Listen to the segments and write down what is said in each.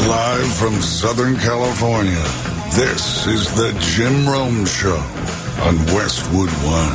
Live from Southern California, this is the Jim Rome Show on Westwood One.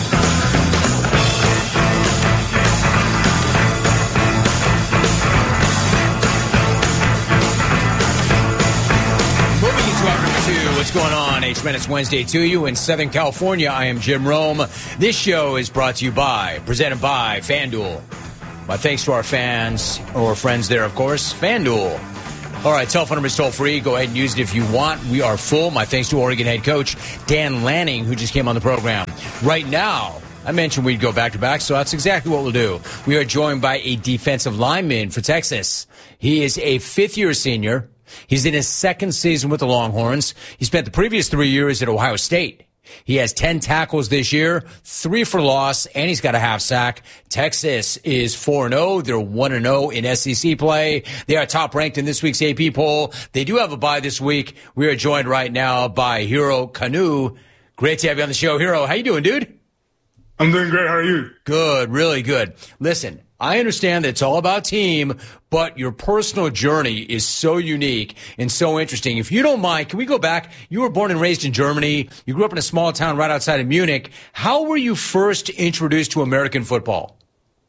Moving into hour number 2, what's going on? A tremendous Wednesday to you in Southern California. I am Jim Rome. This show is brought to you by, presented by FanDuel. My thanks to our fans or friends there, of course, FanDuel. All right, telephone number is toll free. Go ahead and use it if you want. We are full. My thanks to Oregon head coach Dan Lanning, who just came on the program. Right now, I mentioned we'd go back-to-back, so that's exactly what we'll do. We are joined by a defensive lineman for Texas. He is a fifth-year senior. He's in his second season with the Longhorns. He spent the previous 3 years at Ohio State. He has 10 tackles this year, 3 for loss, and he's got a half sack. Texas is 4-0. They're 1-0 in SEC play. They are top ranked in this week's AP poll. They do have a bye this week. We are joined right now by Hero Kanu. Great to have you on the show. Hero, how you doing, dude? I'm doing great. How are you? Good, really good. Listen, I understand that it's all about team, but your personal journey is so unique and so interesting. If you don't mind, can we go back? You were born and raised in Germany. You grew up in a small town right outside of Munich. How were you first introduced to American football?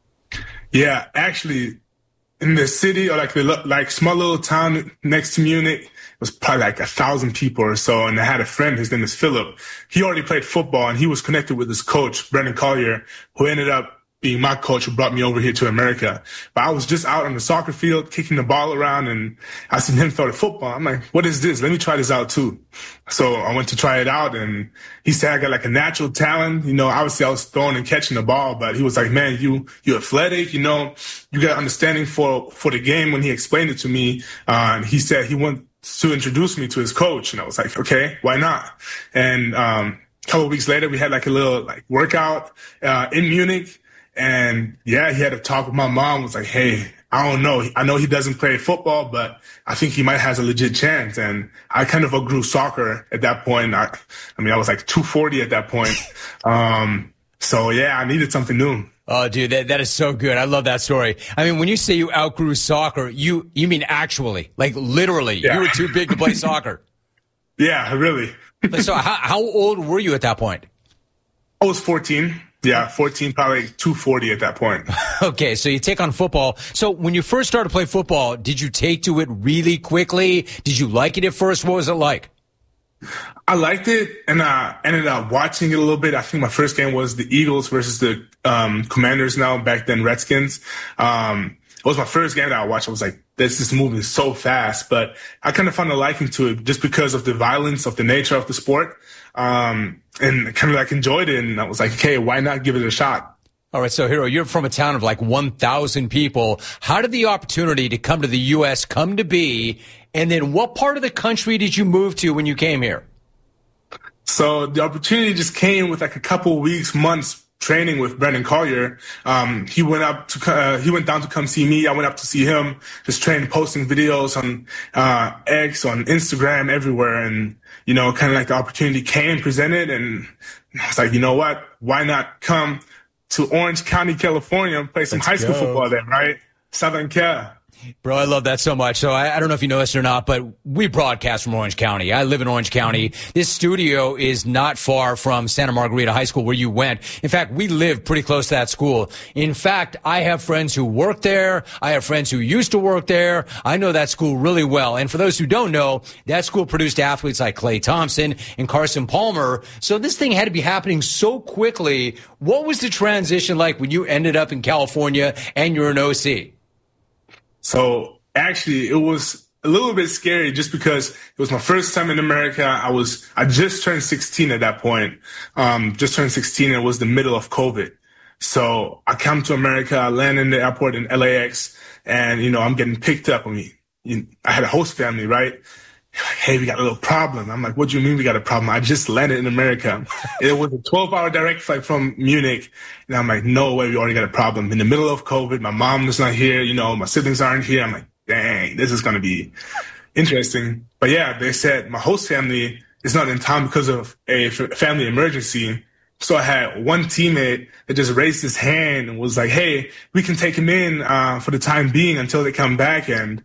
Yeah, actually, in the city or like small little town next to Munich, it was probably like 1,000 people or so. And I had a friend, his name is Philip. He already played football and he was connected with his coach, Brendan Collier, who ended up being my coach who brought me over here to America. But I was just out on the soccer field kicking the ball around and I seen him throw the football. I'm like, what is this? Let me try this out too. So I went to try it out and he said I got like a natural talent. You know, obviously I was throwing and catching the ball, but he was like, man, you're athletic, you know, you got understanding for the game when he explained it to me. And he said he wanted to introduce me to his coach. And I was like, okay, why not? And a couple of weeks later, we had like a little workout in Munich. And yeah, he had a talk with my mom, was like, hey, I don't know. I know he doesn't play football, but I think he might have a legit chance. And I kind of outgrew soccer at that point. I was like 240 at that point. So yeah, I needed something new. Oh, dude, that is so good. I love that story. I mean, when you say you outgrew soccer, you mean actually, like literally, yeah. You were too big to play soccer. Yeah, really. So how old were you at that point? I was 14. Yeah, 14, probably 240 at that point. Okay, so you take on football. So when you first started to play football, did you take to it really quickly? Did you like it at first? What was it like? I liked it, and I ended up watching it a little bit. I think my first game was the Eagles versus the Commanders now, back then Redskins. It was my first game that I watched. I was like, this is moving so fast. But I kind of found a liking to it just because of the violence of the nature of the sport. And kind of enjoyed it. And I was like, okay, why not give it a shot? All right. So Hero, you're from a town of 1,000 people. How did the opportunity to come to the U.S. come to be? And then what part of the country did you move to when you came here? So the opportunity just came with a couple weeks, months training with Brendan Collier. He went down to come see me. I went up to see him, just training, posting videos on X, on Instagram, everywhere. And, kind of the opportunity came, presented, and I was like, you know what? Why not come to Orange County, California, and play some high school football there, right? Southern Cal. Bro, I love that so much. So I don't know if you know this or not, but we broadcast from Orange County. I live in Orange County. This studio is not far from Santa Margarita High School where you went. In fact, we live pretty close to that school. In fact, I have friends who work there. I have friends who used to work there. I know that school really well. And for those who don't know, that school produced athletes like Klay Thompson and Carson Palmer. So this thing had to be happening so quickly. What was the transition like when you ended up in California and you're an OC? So actually, it was a little bit scary just because it was my first time in America. I just turned 16 at that point. Just turned 16. And it was the middle of COVID. So I come to America, I land in the airport in LAX, and, I'm getting picked up. I had a host family, right? Hey, we got a little problem. I'm like, what do you mean we got a problem? I just landed in America. It was a 12-hour direct flight from Munich. And I'm like, no way, we already got a problem. In the middle of COVID, my mom is not here. My siblings aren't here. I'm like, dang, this is going to be interesting. But yeah, they said my host family is not in town because of a family emergency. So I had one teammate that just raised his hand and was like, hey, we can take him in for the time being until they come back. And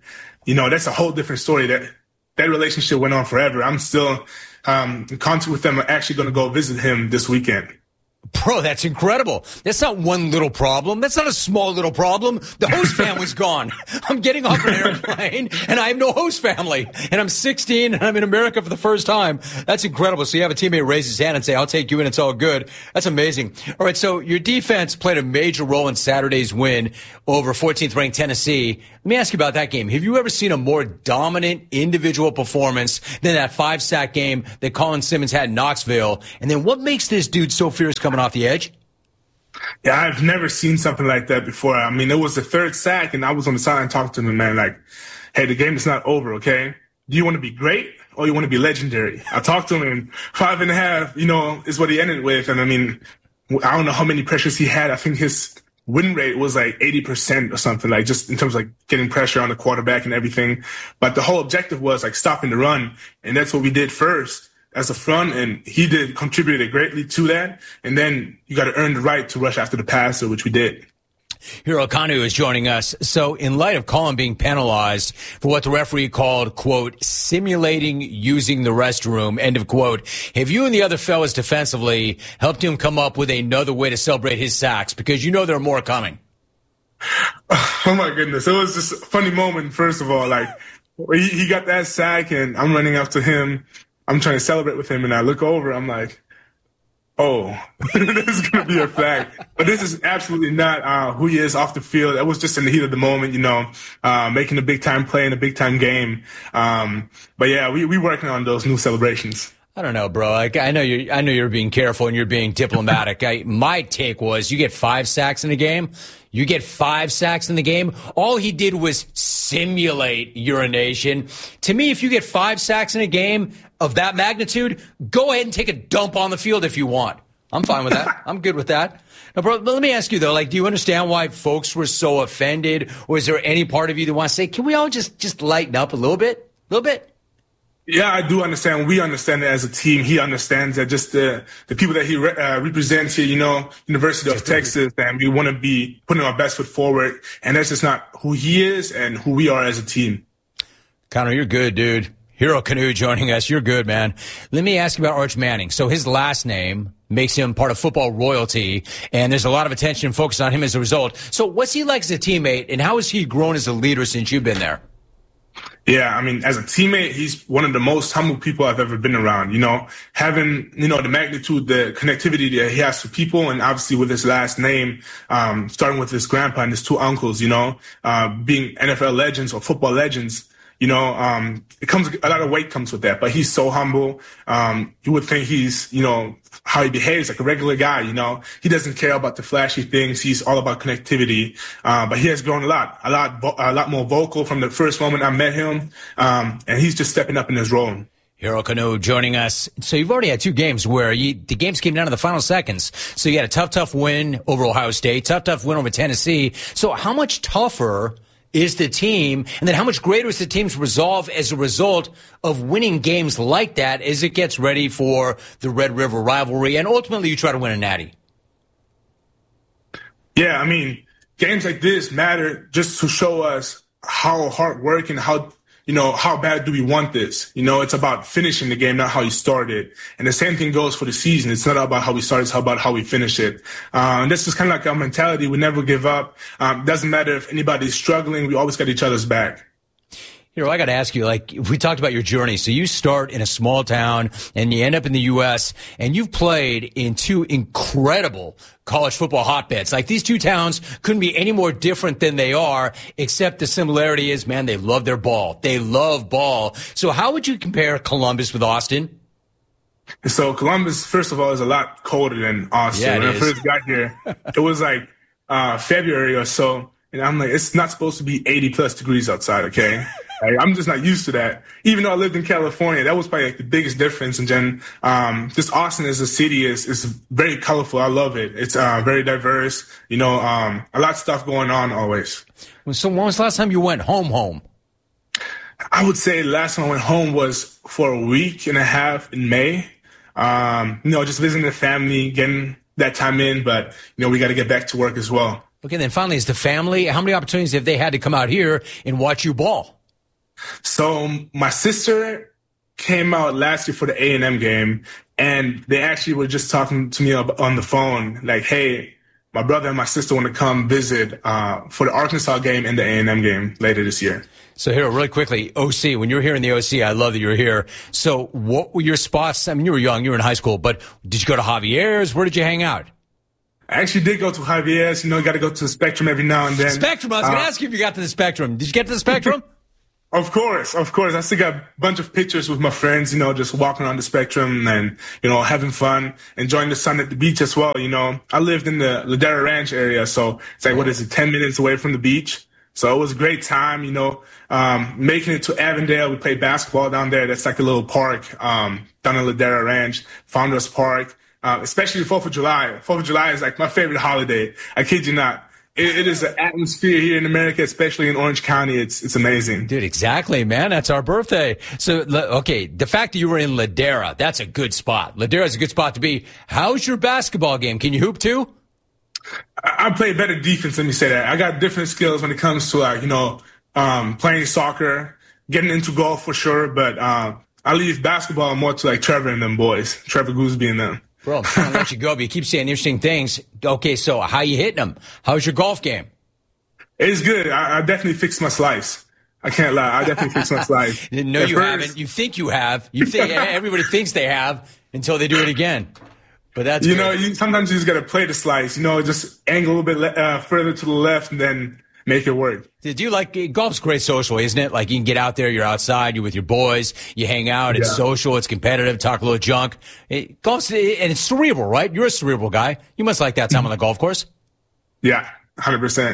that's a whole different story. That relationship went on forever. I'm still in contact with them. I'm actually going to go visit him this weekend. Bro, that's incredible. That's not one little problem. That's not a small little problem. The host family's gone. I'm getting off an airplane, and I have no host family. And I'm 16, and I'm in America for the first time. That's incredible. So you have a teammate raise his hand and say, I'll take you in. It's all good. That's amazing. All right, so your defense played a major role in Saturday's win over 14th-ranked Tennessee. Let me ask you about that game. Have you ever seen a more dominant individual performance than that 5-sack game that Colin Simmons had in Knoxville? And then what makes this dude so fierce coming off the edge? Yeah, I've never seen something like that before. I mean, it was the 3rd sack, and I was on the sideline talking to him, man, like, hey, the game is not over, okay? Do you want to be great or you want to be legendary? I talked to him, and 5.5, is what he ended with. And, I mean, I don't know how many pressures he had. I think his win rate was like 80% or something, like just in terms of like getting pressure on the quarterback and everything. But the whole objective was like stopping the run. And that's what we did first as a front. And he contributed greatly to that. And then you got to earn the right to rush after the passer, which we did. Hero Kanu is joining us. So in light of Colin being penalized for what the referee called, quote, simulating using the restroom, end of quote, have you and the other fellas defensively helped him come up with another way to celebrate his sacks? Because there are more coming. Oh, my goodness. It was just a funny moment, first of all. Like, he got that sack, and I'm running up to him. I'm trying to celebrate with him, and I look over. I'm like, oh, this is going to be a flag. But this is absolutely not who he is off the field. That was just in the heat of the moment, making a big-time play in a big-time game. But, yeah, we working on those new celebrations. I don't know, bro. Like, I know you're being careful and you're being diplomatic. My take was you get 5 sacks in a game. You get 5 sacks in the game. All he did was simulate urination. To me, if you get 5 sacks in a game of that magnitude, go ahead and take a dump on the field if you want. I'm fine with that. I'm good with that. Now, bro, let me ask you, though, like, do you understand why folks were so offended? Or is there any part of you that wants to say, can we all just lighten up a little bit? A little bit? Yeah, I do understand. We understand it as a team. He understands that just the people that he represents here, University of Texas, and we want to be putting our best foot forward. And that's just not who he is and who we are as a team. Connor, you're good, dude. Hero Kanu joining us. You're good, man. Let me ask you about Arch Manning. So his last name makes him part of football royalty, and there's a lot of attention focused on him as a result. So what's he like as a teammate, and how has he grown as a leader since you've been there? Yeah, I mean, as a teammate, he's one of the most humble people I've ever been around, having, the magnitude, the connectivity that he has to people. And obviously with his last name, starting with his grandpa and his 2 uncles, being NFL legends or football legends, it comes, a lot of weight comes with that, but he's so humble. You would think he's, how he behaves like a regular guy, he doesn't care about the flashy things. He's all about connectivity. But he has grown a lot more vocal from the first moment I met him. And he's just stepping up in his role. Hero Kanu joining us. So you've already had 2 games where the games came down to the final seconds. So you had a tough win over Ohio State, tough win over Tennessee. So how much tougher is the team, and then how much greater is the team's resolve as a result of winning games like that as it gets ready for the Red River rivalry, and ultimately you try to win a natty? Yeah, I mean, games like this matter just to show us how hard work and how bad do we want this? It's about finishing the game, not how you started. And the same thing goes for the season. It's not about how we start, it's about how we finish it. And this is kind of like our mentality. We never give up. Doesn't matter if anybody's struggling. We always got each other's back. I got to ask you, we talked about your journey. So you start in a small town and you end up in the U.S. and you've played in 2 incredible college football hotbeds. These 2 towns couldn't be any more different than they are, except the similarity is, man, they love their ball. They love ball. So how would you compare Columbus with Austin? So Columbus, first of all, is a lot colder than Austin. Yeah, when I first got here, it was February or so. And I'm like, it's not supposed to be 80 plus degrees outside, okay? I'm just not used to that. Even though I lived in California, that was probably the biggest difference. And then just Austin as a city is very colorful. I love it. It's very diverse. A lot of stuff going on always. So when was the last time you went home? I would say the last time I went home was for a week and a half in May. Just visiting the family, getting that time in. But, we got to get back to work as well. Okay, then finally, is the family, how many opportunities have they had to come out here and watch you ball? So my sister came out last year for the A&M game, and they actually were just talking to me on the phone, like, hey, my brother and my sister want to come visit for the Arkansas game and the A&M game later this year. So here, really quickly, OC, when you were here in the OC, I love that you were here. So what were your spots? I mean, you were young, you were in high school, but did you go to Javier's? Where did you hang out? I actually did go to Javier's. You know, you got to go to the Spectrum every now and then. Spectrum, I was going to ask you if you got to the Spectrum. Did you get to the Spectrum? Of course. I still got a bunch of pictures with my friends, you know, just walking around the Spectrum and, you know, having fun, enjoying the sun at the beach as well. You know, I lived in the Ladera Ranch area, so it's like, 10 minutes away from the beach. So it was a great time, you know, making it to Avondale. We played basketball down there. That's like a little park down in Ladera Ranch, Founders Park, especially the 4th of July. 4th of July is like my favorite holiday. I kid you not. It is an atmosphere here in America, especially in Orange County. It's amazing. Dude, exactly, man. That's our birthday. So, okay, the fact that you were in Ladera, that's a good spot. Ladera is a good spot to be. How's your basketball game? Can you hoop too? I play better defense, let me say that. I got different skills when it comes to, like, you know, playing soccer, getting into golf for sure, but I leave basketball more to, like, Trevor and them boys, Trevor Gooseby and them. Bro, I'm trying to let you go, but you keep saying interesting things. Okay, so how you hitting them? How's your golf game? It's good. I definitely fixed my slice. I can't lie. I definitely fixed my slice. No, you haven't. You think you have. You think everybody thinks they have until they do it again. But that's you know, sometimes you just got to play the slice. You know, just angle a little bit further to the left and then make it work. Do you like golf's great social, isn't it? Like you can get out there, you're outside, you're with your boys, you hang out, it's social, it's competitive, talk a little junk. Golf's and it's cerebral, right? You're a cerebral guy. You must like that time on the golf course. Yeah, 100%.